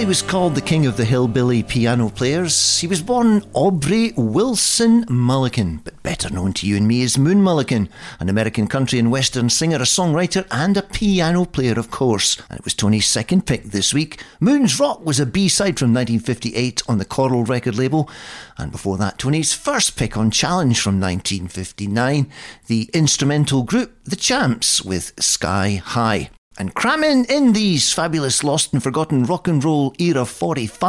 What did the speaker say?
he was called the king of the hillbilly piano players. He was born Aubrey Wilson Mulligan, but better known to you and me as Moon Mulligan, an American country and western singer, a songwriter and a piano player, of course. And it was Tony's second pick this week. Moon's Rock was a B-side from 1958 on the Coral record label. And before that, Tony's first pick on Challenge from 1959, the instrumental group The Champs with Sky High. And cramming in these fabulous lost and forgotten rock and roll era 45